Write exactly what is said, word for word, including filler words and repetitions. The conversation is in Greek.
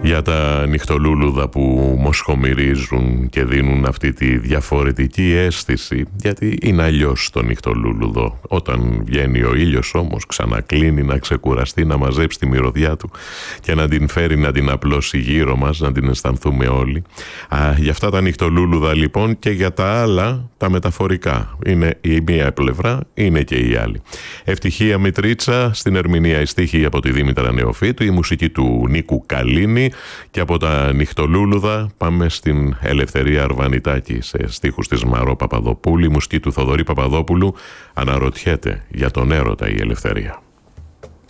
Για τα νυχτολούλουδα που μοσχομυρίζουν και δίνουν αυτή τη διαφορετική αίσθηση, γιατί είναι αλλιώς το νυχτολούλουδο. Όταν βγαίνει ο ήλιος όμως ξανακλίνει να ξεκουραστεί, να μαζέψει τη μυρωδιά του και να την φέρει να την απλώσει γύρω μας, να την αισθανθούμε όλοι. Α, για αυτά τα νυχτολούλουδα λοιπόν, και για τα άλλα τα μεταφορικά. Είναι η μία πλευρά, είναι και η άλλη. Ευτυχία Μητρίτσα, στην ερμηνεία η στίχη από τη Δήμητρα Νεοφύτου, η μουσική του Νίκου Καλίνη, και από τα νυχτολούλουδα πάμε στην Ελευθερία Αρβανιτάκη σε στίχους της Μαρό Παπαδοπούλη, μουσική του Θοδωρή Παπαδόπουλου. Αναρωτιέται για τον έρωτα η Ελευθερία.